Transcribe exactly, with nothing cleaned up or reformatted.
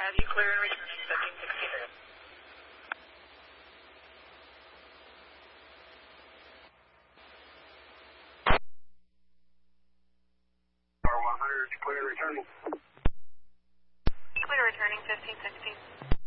have you clear and returning fifteen sixty-three. R one hundred, clear returning. Clear returning fifteen sixty.